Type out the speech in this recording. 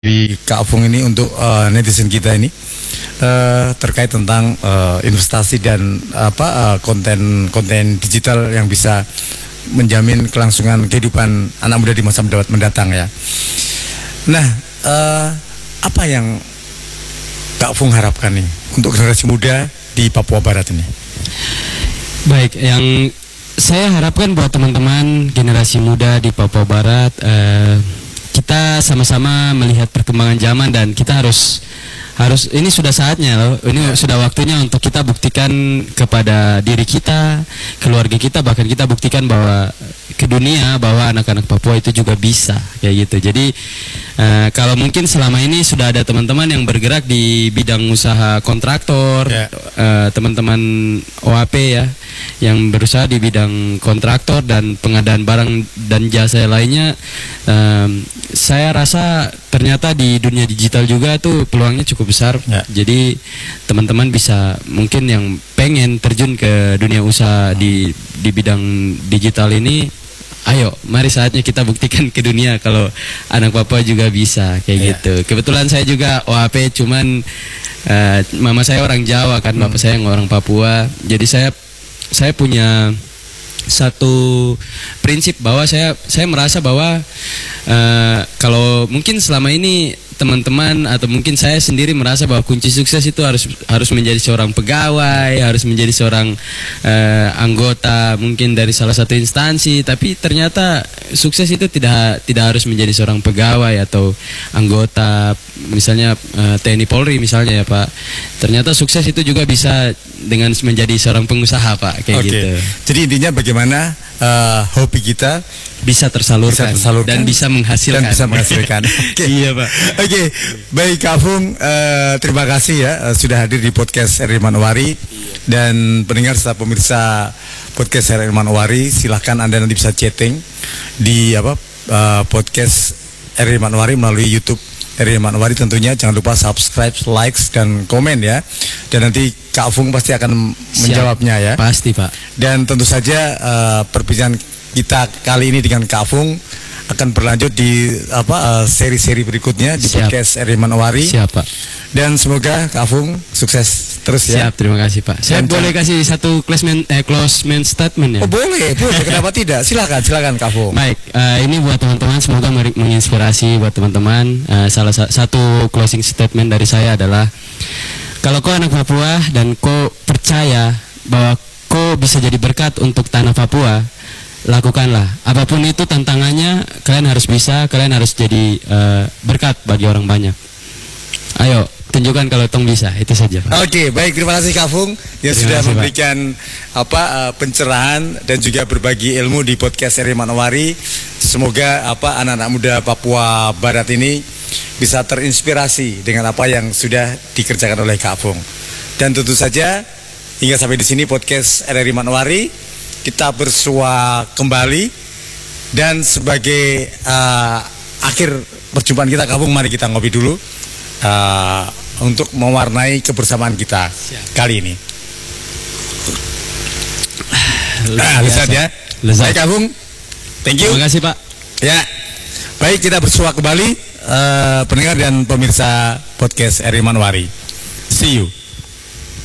Kak Afung ini untuk netizen kita ini terkait tentang investasi dan konten digital yang bisa menjamin kelangsungan kehidupan anak muda di masa mendatang ya. Nah, apa yang Kak Afung harapkan nih untuk generasi muda di Papua Barat ini? Baik, yang saya harapkan buat teman-teman generasi muda di Papua Barat, kita sama-sama melihat perkembangan zaman dan kita harus ini sudah saatnya loh. Ini sudah waktunya untuk kita buktikan kepada diri kita, keluarga kita, bahkan kita buktikan bahwa ke dunia bahwa anak-anak Papua itu juga bisa kayak gitu. Jadi kalau mungkin selama ini sudah ada teman-teman yang bergerak di bidang usaha kontraktor, teman-teman OAP ya, yang berusaha di bidang kontraktor dan pengadaan barang dan jasa lainnya, saya rasa ternyata di dunia digital juga tuh peluangnya cukup besar. Jadi teman-teman bisa mungkin yang pengen terjun ke dunia usaha di bidang digital ini, ayo mari saatnya kita buktikan ke dunia kalau anak Papua juga bisa kayak gitu. Kebetulan saya juga OAP, cuman mama saya orang Jawa kan, bapak saya orang Papua. Jadi saya punya satu prinsip bahwa saya merasa bahwa kalau mungkin selama ini teman-teman atau mungkin saya sendiri merasa bahwa kunci sukses itu harus menjadi seorang pegawai, harus menjadi seorang anggota mungkin dari salah satu instansi, tapi ternyata sukses itu tidak harus menjadi seorang pegawai atau anggota misalnya TNI Polri misalnya ya Pak. Ternyata sukses itu juga bisa dengan menjadi seorang pengusaha Pak, kayak gitu. Jadi intinya bagaimana hobi kita bisa tersalurkan dan bisa menghasilkan. Iya Pak. Oke, baik Kak Afung, terima kasih ya sudah hadir di podcast RRI Manowari. Dan pendengar serta pemirsa podcast RRI Manowari, silahkan Anda nanti bisa chatting di podcast RRI Manowari melalui YouTube RRI Manowari. Tentunya jangan lupa subscribe, likes dan komen ya. Dan nanti Kak Afung pasti akan menjawabnya ya. Pasti Pak. Dan tentu saja perbincangan kita kali ini dengan Kak Afung akan berlanjut di seri-seri berikutnya di podcast RRI Manowari. Siap Pak. Dan semoga Kak Afung sukses terus ya. Siap, terima kasih Pak. Saya boleh kasih satu closing statement ya? Oh boleh. Kenapa tidak? Silakan Kak Afung. Baik, ini buat teman-teman, semoga menginspirasi buat teman-teman. Salah satu closing statement dari saya adalah, kalau kau anak Papua dan kau percaya bahwa kau bisa jadi berkat untuk tanah Papua, lakukanlah. Apapun itu tantangannya, kalian harus bisa, kalian harus jadi berkat bagi orang banyak. Ayo, tunjukkan kalau tong bisa, itu saja. Oke, baik, terima kasih Kak Afung yang sudah memberikan pencerahan dan juga berbagi ilmu di podcast RRI Manowari. Semoga anak-anak muda Papua Barat ini bisa terinspirasi dengan apa yang sudah dikerjakan oleh Kak Afung. Dan tentu saja hingga sampai di sini podcast RRI Manowari. Kita bersua kembali, dan sebagai akhir perjumpaan kita Kak Afung, mari kita ngopi dulu untuk mewarnai kebersamaan kita kali ini. Lezat ya. Baik Kak Afung, thank you. Terima kasih Pak. Ya, baik, kita bersua kembali pendengar dan pemirsa podcast RRI Manowari. See you.